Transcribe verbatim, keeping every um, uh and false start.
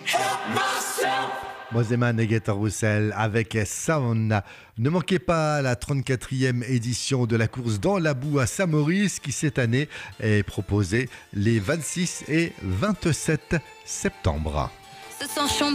Moseman et Gaëtan Roussel avec Sound. Ne manquez pas la trente-quatrième édition de la course dans la boue à Saint-Maurice qui cette année est proposée les vingt-six et vingt-sept septembre. Se sent